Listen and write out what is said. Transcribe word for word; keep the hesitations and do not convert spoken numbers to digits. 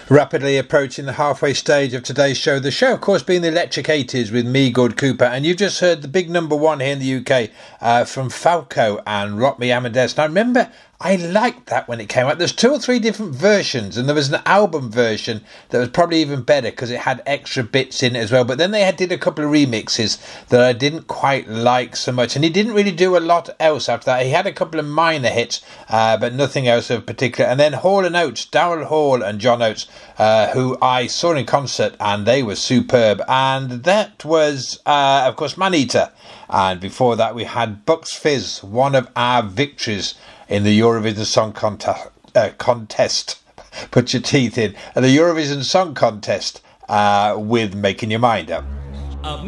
Rapidly approaching the halfway stage of today's show. The show, of course, being the Electric eighties with me, Good Cooper. And you've just heard the big number one here in the U K uh, from Falco and Rock Me Amadeus. Now, remember, I liked that when it came out. There's two or three different versions, and there was an album version that was probably even better because it had extra bits in it as well. But then they had did a couple of remixes that I didn't quite like so much, and he didn't really do a lot else after that. He had a couple of minor hits, uh, but nothing else of particular. And then Hall and Oates, Daryl Hall and John Oates, uh, who I saw in concert, and they were superb. And that was, uh, of course, Maneater. And before that, we had Bucks Fizz, one of our victories in the Eurovision Song Contest. Uh, contest. Put your teeth in. And the Eurovision Song Contest uh, with Making Your Mind Up.